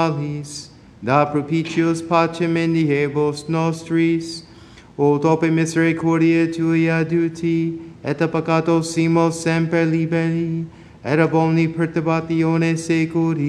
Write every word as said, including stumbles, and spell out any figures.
da propitios pacem indiebus nostris, o dope misericordia tua duti, et a peccato simos semper liberi, et ab omni perturbatione securi.